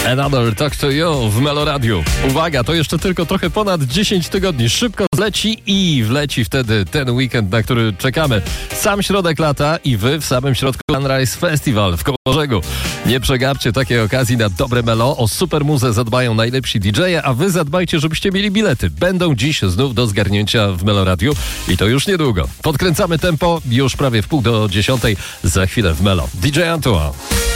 Another Talk to You w Meloradiu. Uwaga, to jeszcze tylko trochę ponad 10 tygodni. Szybko zleci i wleci wtedy ten weekend, na który czekamy. Sam środek lata i wy w samym środku Sunrise Festival w Kołorzegu. Nie przegapcie takiej okazji na dobre melo. O super muzę zadbają najlepsi DJ-e, a wy zadbajcie, żebyście mieli bilety. Będą dziś znów do zgarnięcia w Meloradiu i to już niedługo. Podkręcamy tempo, już prawie w 9:30 za chwilę w Melo. DJ Antoine.